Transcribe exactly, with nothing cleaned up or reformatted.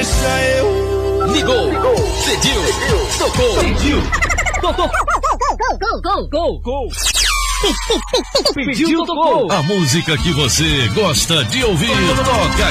deixa eu. Ligou, pediu, tocou, pediu, tocou, gol, gol, gol, gol. Pediu, tocou. A música que você gosta de ouvir, toca